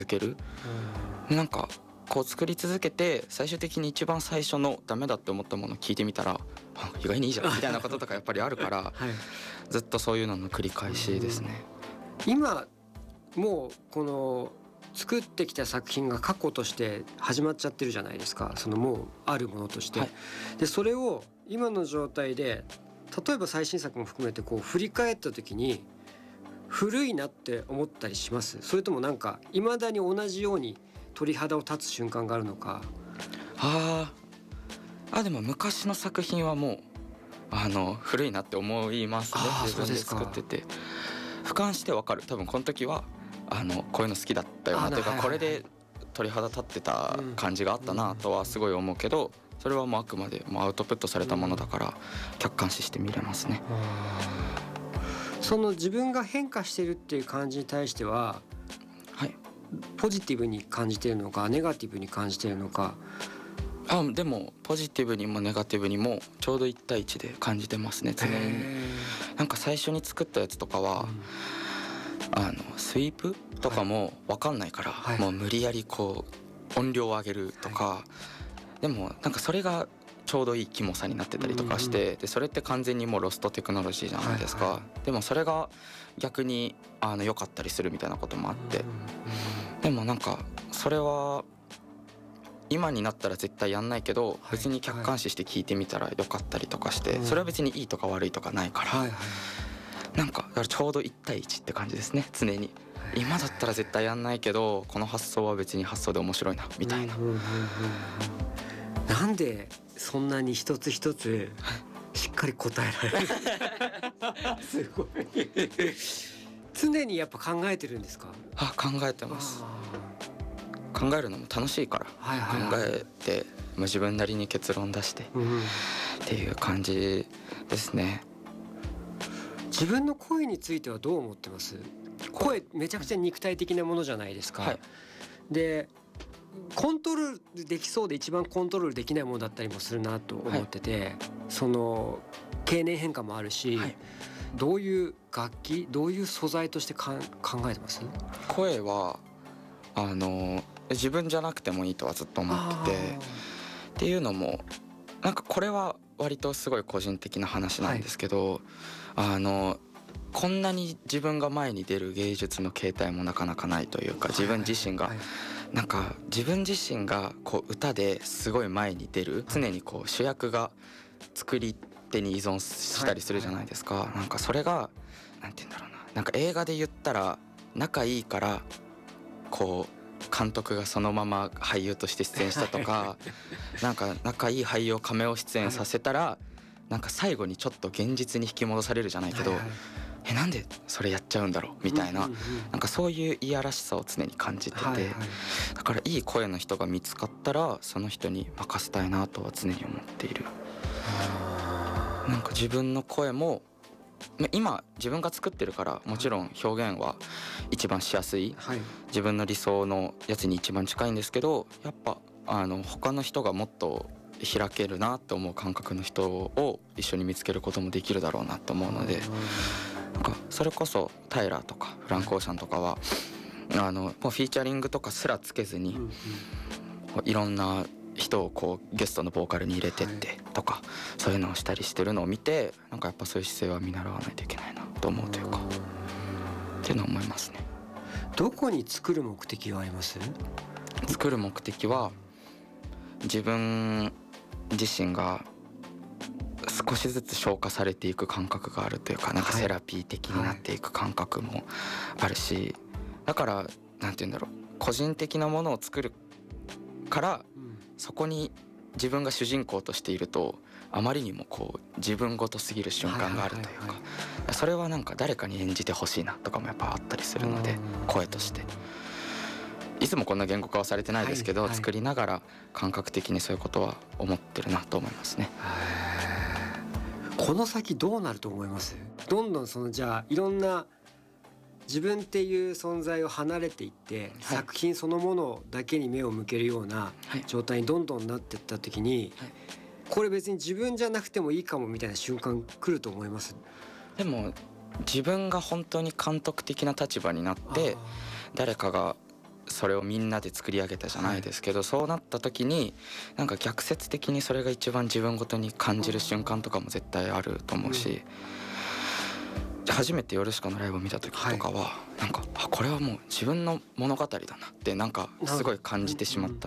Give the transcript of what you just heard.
ける、なんかこう作り続けて最終的に一番最初のダメだって思ったものを聞いてみたら意外にいいじゃんみたいなこととかやっぱりあるから、はい、ずっとそういうのの繰り返しですね。 今もうこの作ってきた作品が過去として始まっちゃってるじゃないですか。そのもうあるものとして、はい、でそれを今の状態で例えば最新作も含めてこう振り返った時に古いなって思ったりします？それともなんか未だに同じように鳥肌を立つ瞬間があるのか。 でも昔の作品はもう古いなって思いますね。自分で作ってて俯瞰してわかる。多分この時はこういうの好きだったよなというか、これで鳥肌立ってた感じがあったなとはすごい思うけど、それはもうあくまでもうアウトプットされたものだから客観視して見れますね。 その自分が変化してるっていう感じに対しては、はい、ポジティブに感じているのかネガティブに感じているのか。 でもポジティブにもネガティブにもちょうど1対1で感じてますね常に。なんか最初に作ったやつとかは、スイープとかも分かんないから、はい、もう無理やりこう音量を上げるとか、はい、でもなんかそれがちょうどいいキモさになってたりとかして、でそれって完全にもうロストテクノロジーじゃないですか、はいはい、でもそれが逆に良かったりするみたいなこともあって、でもなんかそれは今になったら絶対やんないけど、別に客観視して聞いてみたらよかったりとかして、それは別にいいとか悪いとかないから、なんかだからちょうど1対1って感じですね常に。今だったら絶対やんないけどこの発想は別に発想で面白いなみたいな。 なんでそんなに一つ一つしっかり答えられるすごい常にやっぱ考えてるんですか？ 考えてます。考えるのも楽しいから、考えて自分なりに結論出して、っていう感じですね。 自分の声についてはどう思ってます？声めちゃくちゃ肉体的なものじゃないですか、はい、でコントロールできそうで一番コントロールできないものだったりもするなと思ってて、はい、その経年変化もあるし、はい、どういう楽器どういう素材として考えてます？ 声は自分じゃなくてもいいとはずっと思ってて、っていうのもなんかこれは割とすごい個人的な話なんですけど、はい、こんなに自分が前に出る芸術の形態もなかなかないというか、自分自身が、はいはい、なんか自分自身がこう歌ですごい前に出る、常にこう主役が作り手に依存したりするじゃないですか、はいはい、なんかそれがなんて言うんだろうな、なんか映画で言ったら仲いいからこう監督がそのまま俳優として出演したとかなんか仲いい俳優をカメオ出演させたら、なんか最後にちょっと現実に引き戻されるじゃないけど、なんでそれやっちゃうんだろうみたいな、なんかそういういやらしさを常に感じてて、だからいい声の人が見つかったらその人に任せたいなとは常に思っている。なんか自分の声も今自分が作ってるからもちろん表現は一番しやすい、はい、自分の理想のやつに一番近いんですけど、やっぱ他の人がもっと開けるなと思う感覚の人を一緒に見つけることもできるだろうなと思うので、なんかそれこそタイラーとかフランク・オーシャンとかはもうフィーチャリングとかすらつけずに、いろんな人をこうゲストのボーカルに入れてってとか、そういうのをしたりしてるのを見て、なんかやっぱそういう姿勢は見習わないといけないなと思うというか、っていうのは思いますね。 どこに作る目的があります？ 作る目的は自分自身が少しずつ消化されていく感覚があるというか、なんかセラピー的になっていく感覚もあるし、だからなんて言うんだろう、個人的なものを作るからそこに自分が主人公としているとあまりにもこう自分ごとすぎる瞬間があるというか、それはなんか誰かに演じてほしいなとかもやっぱあったりするので、声としていつもこんな言語化はされてないですけど、作りながら感覚的にそういうことは思ってるなと思いますね。 この先どうなると思います？どんどんそのじゃあいろんな自分っていう存在を離れていって、はい、作品そのものだけに目を向けるような状態にどんどんなっていった時に、はい、これ別に自分じゃなくてもいいかもみたいな瞬間来ると思います？ でも自分が本当に監督的な立場になって誰かがそれをみんなで作り上げたじゃないですけど、そうなった時になんか逆説的にそれが一番自分ごとに感じる瞬間とかも絶対あると思うし、初めてヨルシカのライブを見た時とかはなんかこれはもう自分の物語だなってなんかすごい感じてしまった